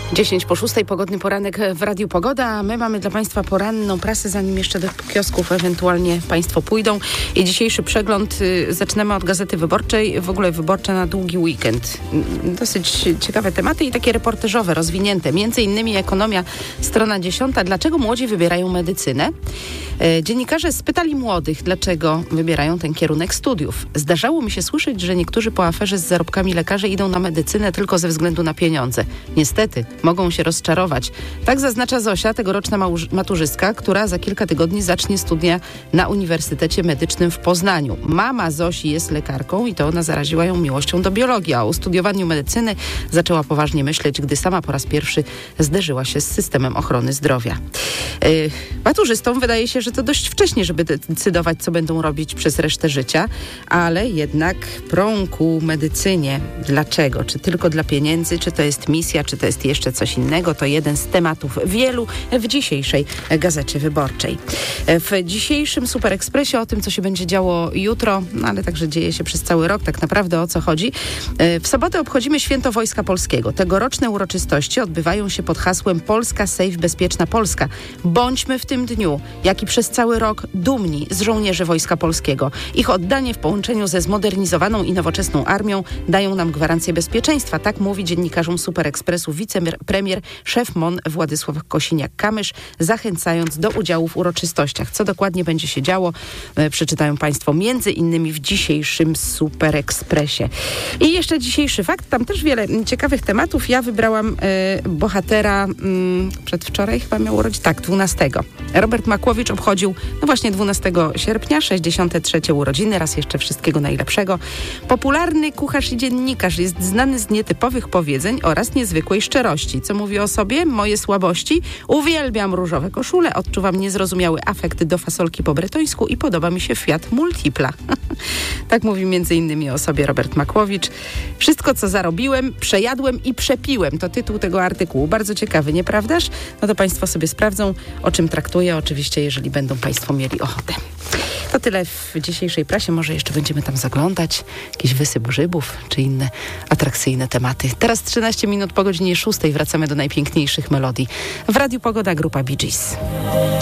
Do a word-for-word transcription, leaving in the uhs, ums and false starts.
dziesięć po szóstej, pogodny poranek w Radiu Pogoda, a my mamy dla Państwa poranną prasę, zanim jeszcze do kiosków ewentualnie Państwo pójdą. I dzisiejszy przegląd y, zaczynamy od Gazety Wyborczej, w ogóle wyborcza na długi weekend. Dosyć ciekawe tematy i takie reportażowe, rozwinięte. Między innymi ekonomia, strona dziesiąta. Dlaczego młodzi wybierają medycynę? Y, dziennikarze spytali młodych, dlaczego wybierają ten kierunek studiów. Zdarzało mi się słyszeć, że niektórzy po aferze z zarobkami lekarze idą na medycynę tylko ze względu na pieniądze. Niestety, mogą się rozczarować. Tak zaznacza Zosia, tegoroczna małż- maturzystka, która za kilka tygodni zacznie studia na Uniwersytecie Medycznym w Poznaniu. Mama Zosi jest lekarką i to ona zaraziła ją miłością do biologii, a o studiowaniu medycyny zaczęła poważnie myśleć, gdy sama po raz pierwszy zderzyła się z systemem ochrony zdrowia. Yy, maturzystom wydaje się, że to dość wcześnie, żeby decydować, co będą robić przez resztę życia, ale jednak prą ku medycynie. Dlaczego? Czy tylko dla pieniędzy? Czy to jest misja? Czy to jest jeszcze coś innego? To jeden z tematów wielu w dzisiejszej Gazecie Wyborczej. W dzisiejszym Super Ekspresie o tym, co się będzie działo jutro, no ale także dzieje się przez cały rok, tak naprawdę o co chodzi. W sobotę obchodzimy Święto Wojska Polskiego. Tegoroczne uroczystości odbywają się pod hasłem Polska Safe, Bezpieczna Polska. Bądźmy w tym dniu, jak i przez cały rok, dumni z żołnierzy Wojska Polskiego. Ich oddanie w połączeniu ze zmodernizowaną i nowoczesną armią dają nam gwarancję bezpieczeństwa. Tak mówi dziennikarzom Super Ekspresu wicepremier, szef M O N Władysław Kosiniak-Kamysz, zachęcając do udziału w uroczystościach. Co dokładnie będzie się działo, e, przeczytają Państwo między innymi w dzisiejszym Super Ekspresie. I jeszcze dzisiejszy fakt, tam też wiele ciekawych tematów. Ja wybrałam e, bohatera mm, przedwczoraj, chyba miał urodzić, tak, dwunastego. Robert Makłowicz obchodził, no właśnie dwunastego sierpnia, sześćdziesiąte trzecie urodziny. Raz jeszcze wszystkiego najlepszego. Popularny kucharz i dziennikarz, jest znany z nietypowych powiedzeń oraz niezwykłej szczerości. Co mówi o sobie? Moje słabości? Uwielbiam różowe koszule, odczuwam niezrozumiały afekt do fasolki po bretońsku i podoba mi się Fiat Multipla. Tak mówi między innymi o sobie Robert Makłowicz. Wszystko, co zarobiłem, przejadłem i przepiłem. To tytuł tego artykułu. Bardzo ciekawy, nieprawdaż? No to Państwo sobie sprawdzą, o czym traktuje. Oczywiście, jeżeli będą Państwo mieli ochotę. To tyle w dzisiejszej prasie. Może jeszcze będziemy tam zaglądać. Jakiś wysyp grzybów, czy inne atrakcyjne tematy. Teraz trzynaście minut po godzinie szóstej wracamy do najpiękniejszych melodii. W Radiu Pogoda, grupa Bee Gees.